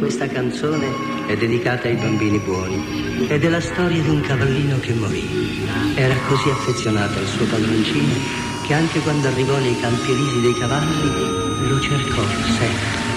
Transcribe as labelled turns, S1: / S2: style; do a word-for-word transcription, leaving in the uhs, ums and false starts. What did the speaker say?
S1: Questa canzone è dedicata ai bambini buoni ed è la storia di un cavallino che morì. Era così affezionato al suo padroncino che anche quando arrivò nei campi elisi dei cavalli lo cercò sempre.